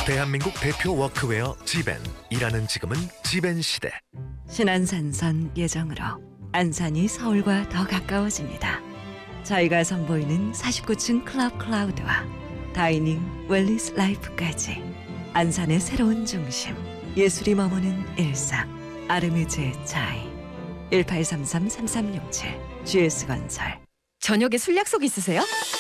대한민국 대표 워크웨어 지벤. 일하는 지금은 지벤 시대. 신안산선 예정으로 안산이 서울과 더 가까워집니다. 저희가 선보이는 49층 클럽 클라우드와 다이닝 웰리스 라이프까지 안산의 새로운 중심, 예술이 머무는 일상, 아르미즈의 차이. 1833-3367 GS건설. 저녁에 술 약속 있으세요?